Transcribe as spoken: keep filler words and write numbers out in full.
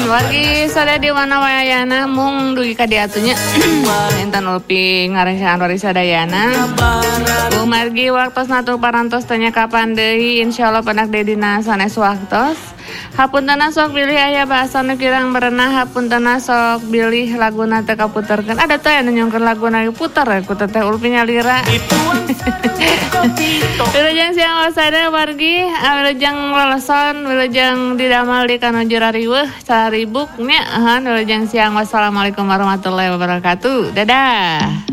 wargi sada di mana wayana mung dugi ka diatunya enten ulpi ngarencan wari sadayana umargi waktos natu parantos tanya kapan deui insyaallah panak dedina sanes waktos hapuntenna sok bilih aya bahasa nu kirang berenah hapuntenna sok bilih laguna teu kaputerkeun ada teh anu nyongkeun laguna puter ku teteh ulpi nyalira wilujeng siang wasada wargi wilujeng loloson wilujeng didamal di kanu jura riweuh saribuk nya han wilujeng siang wassalamualaikum warahmatullahi wabarakatuh dadah.